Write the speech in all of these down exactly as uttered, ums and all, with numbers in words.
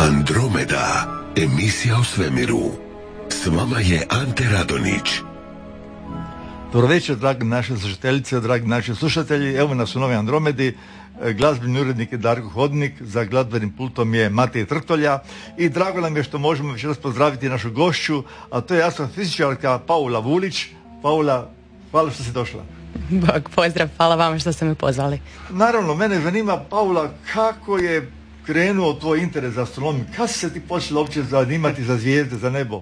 Andromeda, emisija o svemiru. S vama je Ante Radonić. Dobro večer, dragi naše slušateljice, dragi naši slušatelji. Evo nas u Novoj Andromedi. Glazbeni urednik je Darko Hodnik, za glazbenim pultom je Matej Trtolja i drago nam je što možemo večeras pozdraviti našu gošću, a to je astrofizičarka Paula Vulić. Paula, hvala što si došla. Bog pozdrav, hvala vama što ste me pozvali. Naravno, mene zanima, Paula, kako je krenuo tvoj interes za astronomiju? Kako si se ti počela uopće zanimati za zvijezde, za nebo?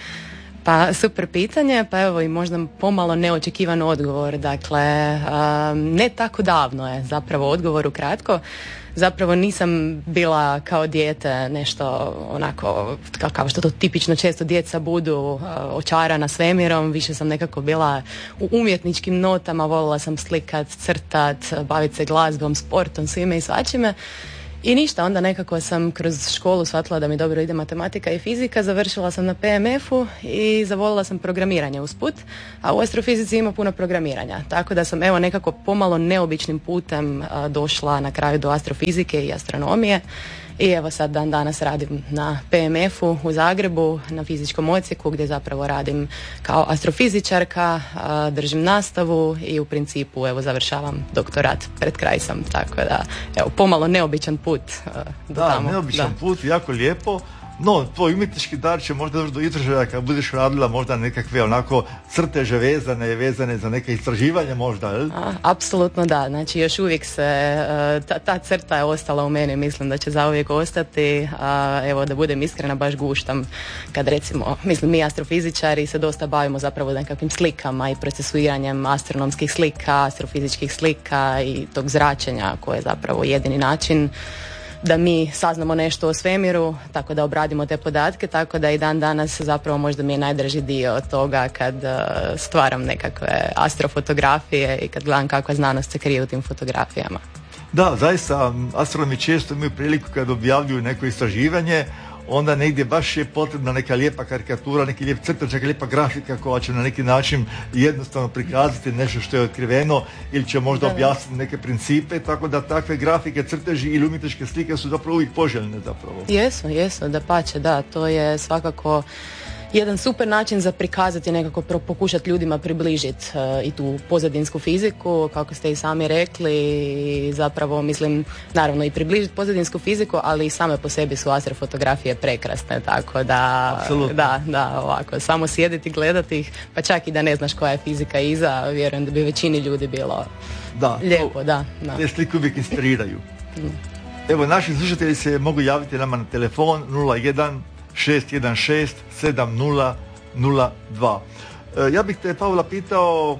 Pa super pitanje, pa evo i možda pomalo neočekivan odgovor. Dakle, um, ne tako davno je zapravo odgovor ukratko. Zapravo nisam bila kao dijete nešto onako, kao što to tipično često djeca budu, uh, očarana svemirom. Više sam nekako bila u umjetničkim notama, voljela sam slikat, crtat, baviti se glazbom, sportom, svime i svačime. I ništa, onda nekako sam kroz školu shvatila da mi dobro ide matematika i fizika, završila sam na P M F-u i zavolila sam programiranje usput, a u astrofizici ima puno programiranja, tako da sam evo nekako pomalo neobičnim putem a, došla na kraju do astrofizike i astronomije. I evo sad dan danas radim na P M F-u u Zagrebu, na fizičkom odsjeku gdje zapravo radim kao astrofizičarka, držim nastavu i u principu evo završavam doktorat, pred kraj sam, tako da evo pomalo neobičan put do da, tamo. Neobičan da. put, jako lijepo. No, tvoj umjetnički dar će možda doći do izražaja kad budeš radila možda nekakve onako crteže vezane, vezane za neke istraživanja možda, jel? A, apsolutno da, znači još uvijek se, ta, ta crta je ostala u meni, mislim da će zauvijek ostati, a evo da budem iskrena baš guštam kad recimo, mislim mi astrofizičari se dosta bavimo zapravo nekakvim slikama i procesuiranjem astronomskih slika, astrofizičkih slika i tog zračenja koje je zapravo jedini način da mi saznamo nešto o svemiru, tako da obradimo te podatke, tako da i dan danas zapravo možda mi je najdraži dio toga kad uh, stvaram nekakve astrofotografije i kad gledam kakva znanost se krije u tim fotografijama. Da, zaista, astronomi često imaju priliku kad objavljuju neko istraživanje, onda negdje baš je potrebna neka lijepa karikatura, neki lijep crtač, neka lijepa grafika koja će na neki način jednostavno prikazati nešto što je otkriveno ili će možda objasniti neke principe, tako da takve grafike, crteži ili umjetničke slike su zapravo uvijek poželjne zapravo. Jesu, jesu, dapače, da, to je svakako jedan super način za prikazati, nekako pokušati ljudima približiti uh, i tu pozadinsku fiziku, kako ste i sami rekli, i zapravo mislim, naravno i približiti pozadinsku fiziku, ali i same po sebi su astrofotografije prekrasne, tako da, da, da, ovako, samo sjediti, gledati ih, pa čak i da ne znaš koja je fizika iza, vjerujem da bi većini ljudi bilo da, lijepo, da. da. Te slike uvijek inspiriraju. Mm. Evo, naši slušatelji se mogu javiti nama na telefon nula jedan šest jedan šest sedam nula nula dva. Ja bih te, Paula, pitao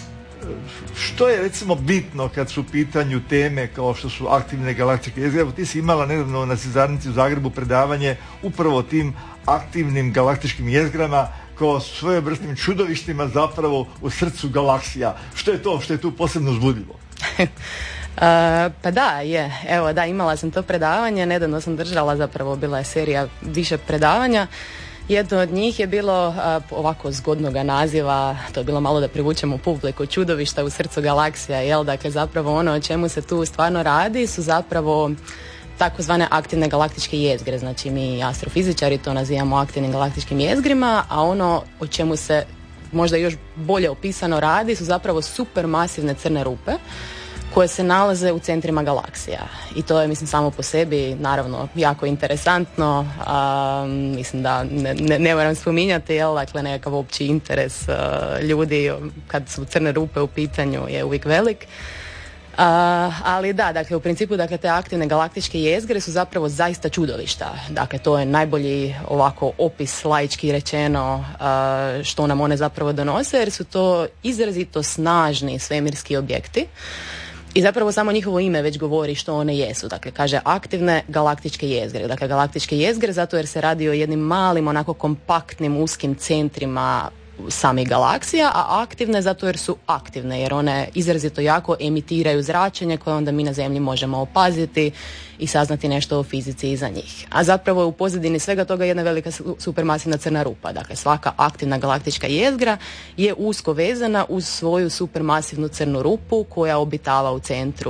što je recimo bitno kad su u pitanju teme kao što su aktivne galaktike jezgre. Evo, ti si imala nedavno na Cezarnici u Zagrebu predavanje upravo o tim aktivnim galaktičkim jezgrama kao svojevrsnim čudovištima zapravo u srcu galaksija. Što je to što je tu posebno uzbudljivo? Uh, pa da, je. Evo, da, imala sam to predavanje, nedavno sam držala, zapravo bila je serija više predavanja. Jedno od njih je bilo uh, ovako zgodnoga naziva, to je bilo malo da privučemo publiku, čudovišta u srcu galaksija, jel? Dakle, zapravo ono o čemu se tu stvarno radi su zapravo takozvane aktivne galaktičke jezgre, znači mi astrofizičari to nazivamo aktivnim galaktičkim jezgrima, a ono o čemu se možda još bolje opisano radi su zapravo supermasivne crne rupe koje se nalaze u centrima galaksija. I to je, mislim, samo po sebi naravno jako interesantno. A, mislim da ne, ne, ne moram spominjati, jel, dakle, nekakav opći interes a, ljudi kad su crne rupe u pitanju je uvijek velik. Uh, ali da, dakle, u principu, dakle, te aktivne galaktičke jezgre su zapravo zaista čudovišta. Dakle, to je najbolji ovako opis laički rečeno uh, što nam one zapravo donose, jer su to izrazito snažni svemirski objekti. I zapravo samo njihovo ime već govori što one jesu. Dakle, kaže aktivne galaktičke jezgre. Dakle, galaktičke jezgre zato jer se radi o jednim malim, onako kompaktnim, uskim centrima samih galaksija, a aktivne zato jer su aktivne, jer one izrazito jako emitiraju zračenje koje onda mi na Zemlji možemo opaziti i saznati nešto o fizici iza njih. A zapravo je u pozadini svega toga jedna velika supermasivna crna rupa. Dakle, svaka aktivna galaktička jezgra je usko vezana uz svoju supermasivnu crnu rupu koja obitava u centru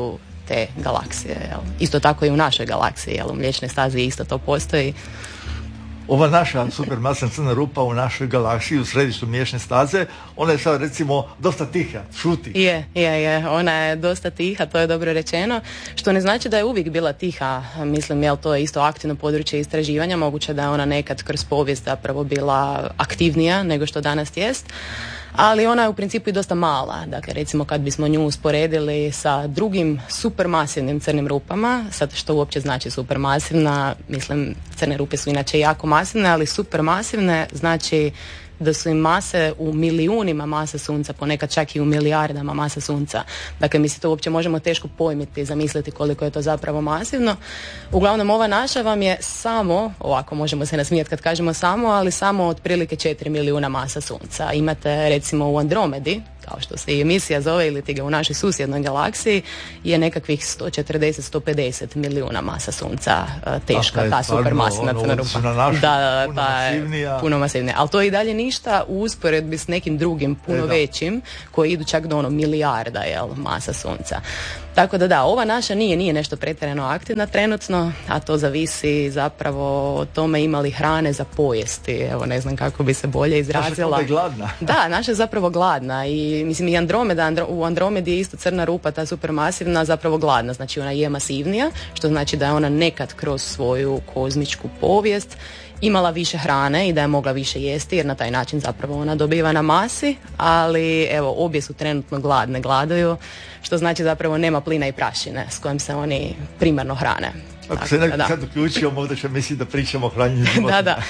te galaksije. Jel? Isto tako i u našoj galaksiji, jel? U Mliječnoj stazi isto to postoji. Ova naša supermasivna crna rupa u našoj galaksiji, u središtu Mliječne staze, ona je sad recimo dosta tiha, šuti. Je, je, je, ona je dosta tiha, to je dobro rečeno, što ne znači da je uvijek bila tiha, mislim, jel to je isto aktivno područje istraživanja, moguće da je ona nekad kroz povijest zapravo bila aktivnija nego što danas jest, ali ona je u principu i dosta mala. Dakle, recimo kad bismo nju usporedili sa drugim supermasivnim crnim rupama, sad što uopće znači supermasivna, mislim, crne rupe su inače jako masivne, ali supermasivne znači da su im mase u milijunima masa sunca, ponekad čak i u milijardama masa sunca. Dakle, mi se to uopće možemo teško pojmiti, zamisliti koliko je to zapravo masivno. Uglavnom, ova naša vam je samo, ovako možemo se nasmijati kad kažemo samo, ali samo otprilike četiri milijuna masa sunca. Imate recimo u Andromedi, kao što se i emisija zove, ili ti ga u našoj susjednoj galaksiji, je nekakvih sto četrdeset do sto pedeset milijuna masa sunca teška, ta, ta supermasivna crna rupa. Da, da, puno ta masivnija. Puno masivnija. Ali to i dalje ništa u usporedbi s nekim drugim puno e, većim, koji idu čak do ono milijarda, jel, masa sunca. Tako da da, ova naša nije, nije nešto pretjerano aktivna trenutno, a to zavisi zapravo o tome ima li hrane za pojesti. Evo, ne znam kako bi se bolje izrazila. Naša je gladna. Da, naša je zapravo gladna i mislim i Andromeda, Andro, u Andromedi je isto crna rupa, ta supermasivna, zapravo gladna. Znači ona je masivnija, što znači da je ona nekad kroz svoju kozmičku povijest imala više hrane i da je mogla više jesti, jer na taj način zapravo ona dobiva na masi, ali evo, obje su trenutno gladne, gladuju, što znači zapravo nema plina i prašine s kojim se oni primarno hrane. Ako se nekako sad uključio, možda će misliti da pričamo o hranjenju životinja. Da, da.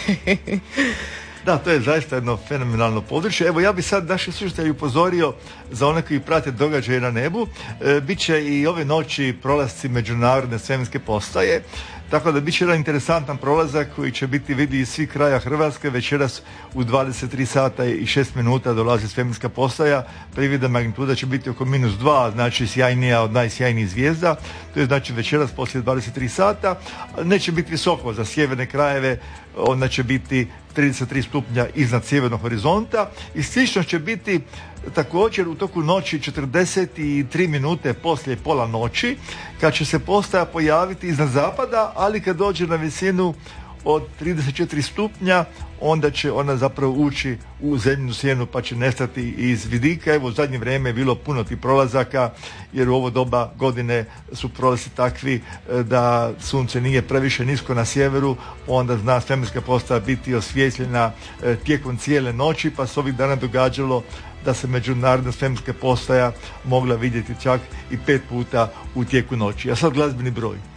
Da, to je zaista jedno fenomenalno područje. Evo, ja bi sad naše slušatelje upozorio za one koji prate događaje na nebu. E, Biće i ove noći prolasci međunarodne svemirske postaje. Tako da bit će jedan interesantan prolazak koji će biti vidi iz svih kraja Hrvatske. Večeras u dvadeset tri sata i šest minuta dolazi svemirska postaja. Privida magnituda će biti oko minus dva, znači sjajnija od najsjajnijih zvijezda. To je znači večeras poslije dvadeset tri sata. Neće biti visoko za sjeverne krajeve, onda će biti trideset tri stupnja iznad sjevernog horizonta i slično će biti također u toku noći četrdeset tri minute poslije pola noći, kad će se postaja pojaviti iznad zapada, ali kad dođe na visinu od trideset četiri stupnja, onda će ona zapravo ući u zemljinu sjenu pa će nestati iz vidika. Evo, u zadnje vrijeme je bilo puno tih prolazaka, jer u ovo doba godine su prolazi takvi da sunce nije previše nisko na sjeveru, onda zna svemirska postaja biti osvjetljena tijekom cijele noći, pa se ovih dana događalo da se međunarodna svemirska postaja mogla vidjeti čak i pet puta u tijeku noći. A sad glazbeni broj.